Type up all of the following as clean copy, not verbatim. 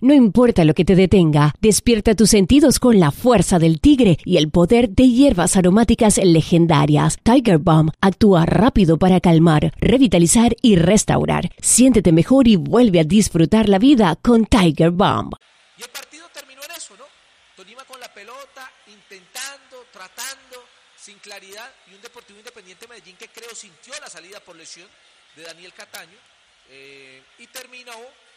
No importa lo que te detenga, despierta tus sentidos con la fuerza del tigre y el poder de hierbas aromáticas legendarias. Tiger Balm actúa rápido para calmar, revitalizar y restaurar. Siéntete mejor y vuelve a disfrutar la vida con Tiger Balm. Y el partido terminó en eso, ¿no? Tolima con la pelota, intentando, tratando, sin claridad, y un Deportivo Independiente Medellín que creo sintió la salida por lesión de Daniel Cataño, y terminó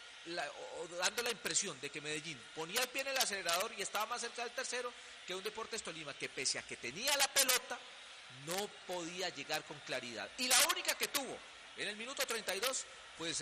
dando la impresión de que Medellín ponía el pie en el acelerador y estaba más cerca del tercero que un Deportes Tolima que, pese a que tenía la pelota, no podía llegar con claridad. Y la única que tuvo en el minuto 32, pues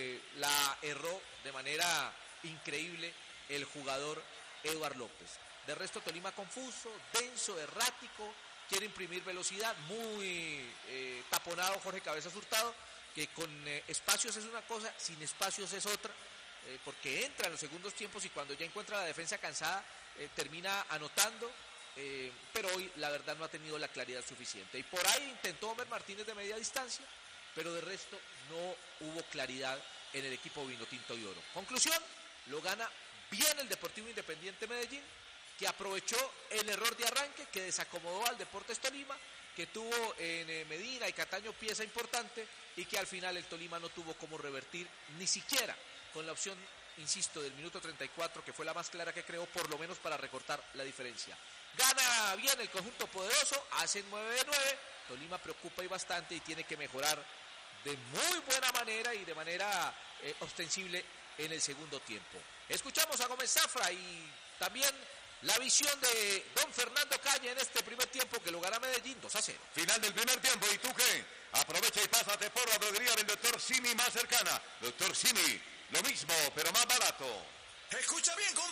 la erró de manera increíble el jugador Eduard López. De resto, Tolima confuso, denso, errático, quiere imprimir velocidad, muy taponado Jorge Cabezas Hurtado, que con espacios es una cosa, sin espacios es otra, porque entra en los segundos tiempos y cuando ya encuentra la defensa cansada, termina anotando, pero hoy la verdad no ha tenido la claridad suficiente. Y por ahí intentó Homer Martínez de media distancia, pero de resto no hubo claridad en el equipo Vinotinto y Oro. Conclusión, lo gana bien el Deportivo Independiente Medellín, que aprovechó el error de arranque, que desacomodó al Deportes Tolima, que tuvo en Medina y Cataño pieza importante, y que al final el Tolima no tuvo cómo revertir, ni siquiera con la opción, insisto, del minuto 34, que fue la más clara que creó, por lo menos para recortar la diferencia. Gana bien el conjunto poderoso, hace 9 de 9, Tolima preocupa y bastante y tiene que mejorar de muy buena manera y de manera ostensible en el segundo tiempo. Escuchamos a Gómez Zafra y también la visión de don Fernando Calle en este primer tiempo, que lo gana Medellín 2-0. Final del primer tiempo, ¿y tú qué? Aprovecha y pásate por la droguería del Dr. Simi más cercana. Dr. Simi, lo mismo, pero más barato. Escucha bien, compadre.